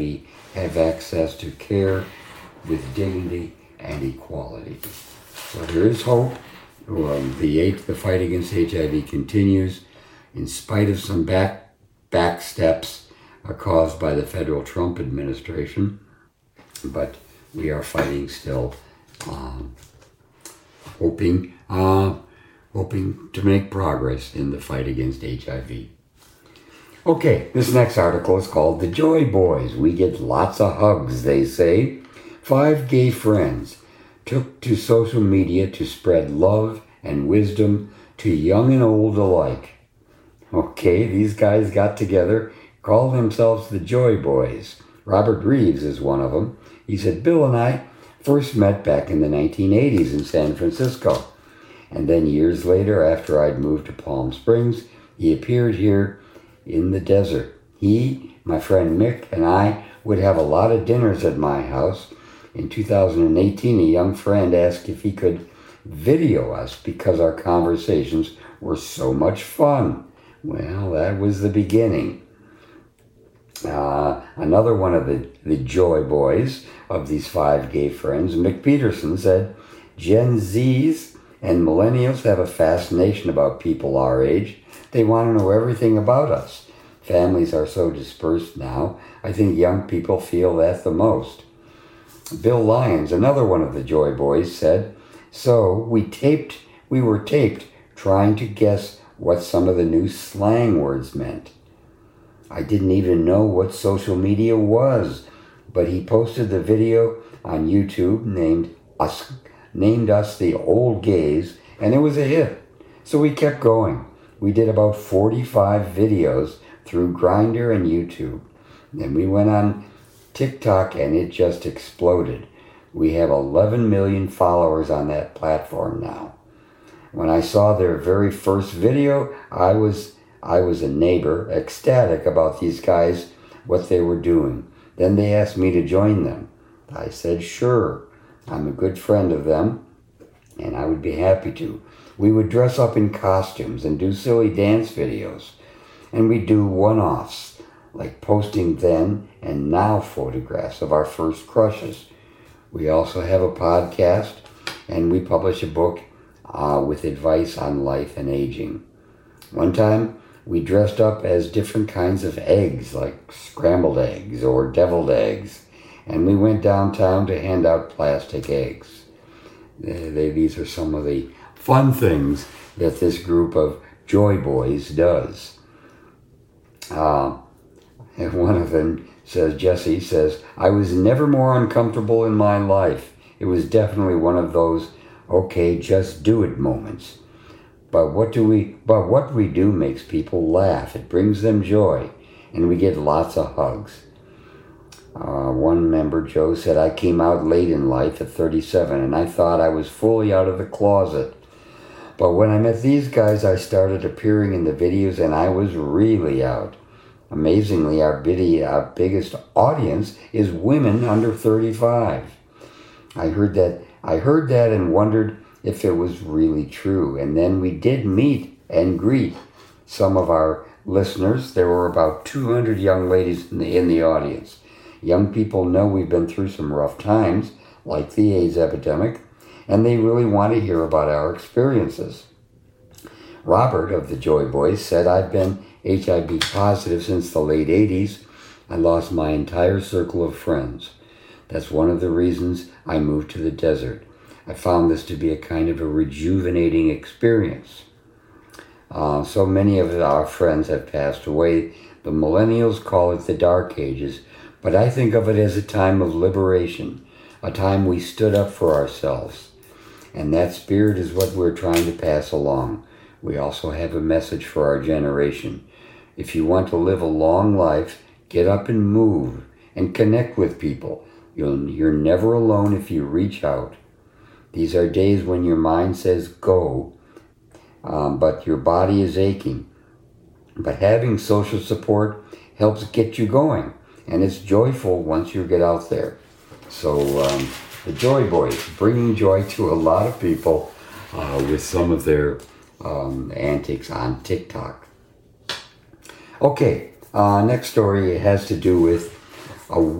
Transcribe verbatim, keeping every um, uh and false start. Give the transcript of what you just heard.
have access to care with dignity and equality. So there is hope. Um, the, the fight against H I V continues in spite of some back, back steps uh, caused by the federal Trump administration. But we are fighting still, um, hoping, uh, hoping to make progress in the fight against H I V. Okay, this next article is called The Joy Boys. We get lots of hugs, they say. Five gay friends took to social media to spread love and wisdom to young and old alike. Okay, these guys got together, called themselves the Joy Boys. Robert Reeves is one of them. He said, Bill and I first met back in the nineteen eighties in San Francisco. And then years later, after I'd moved to Palm Springs, he appeared here in the desert. He, my friend Mick, and I would have a lot of dinners at my house. In two thousand eighteen, a young friend asked if he could video us because our conversations were so much fun. Well, that was the beginning. Uh, another one of the, the Joy Boys of these five gay friends, Mick Peterson, said, Gen Zs and millennials have a fascination about people our age. They want to know everything about us. Families are so dispersed now, I think young people feel that the most. Bill Lyons, another one of the Joy Boys, said, so we taped, we were taped trying to guess what some of the new slang words meant. I didn't even know what social media was, but he posted the video on YouTube named us, named us the Old Gays, and it was a hit. So we kept going. We did about forty-five videos through Grindr and YouTube. Then we went on TikTok and it just exploded. We have eleven million followers on that platform now. When I saw their very first video, I was I was a neighbor, ecstatic about these guys, what they were doing. Then they asked me to join them. I said, sure. I'm a good friend of them, and I would be happy to. We would dress up in costumes and do silly dance videos. And we'd do one-offs, like posting then and now photographs of our first crushes. We also have a podcast, and we publish a book uh, with advice on life and aging. One time, we dressed up as different kinds of eggs, like scrambled eggs or deviled eggs, and we went downtown to hand out plastic eggs. They, they, these are some of the fun things that this group of Joy Boys does. Uh, and one of them says, Jesse says, I was never more uncomfortable in my life. It was definitely one of those, okay, just do it moments. But what do we, but what we do makes people laugh. It brings them joy, and we get lots of hugs. Uh, one member, Joe, said, I came out late in life at thirty-seven, and I thought I was fully out of the closet. But when I met these guys, I started appearing in the videos, and I was really out. Amazingly, our, video, our biggest audience is women under thirty-five. I heard that, I heard that and wondered if it was really true. And then we did meet and greet some of our listeners. There were about two hundred young ladies in the, in the audience. Young people know we've been through some rough times, like the AIDS epidemic, and they really want to hear about our experiences. Robert of the Joy Boys said, I've been H I V positive since the late eighties. I lost my entire circle of friends. That's one of the reasons I moved to the desert. I found this to be a kind of a rejuvenating experience. Uh, so many of our friends have passed away. The millennials call it the dark ages, but I think of it as a time of liberation, a time we stood up for ourselves. And that spirit is what we're trying to pass along. We also have a message for our generation. If you want to live a long life, get up and move and connect with people. You'll, you're never alone if you reach out. These are days when your mind says go, um, but your body is aching. But having social support helps get you going, and it's joyful once you get out there. So um, the Joy Boys, bringing joy to a lot of people uh, with some of their um, antics on TikTok. Okay, uh, next story has to do with a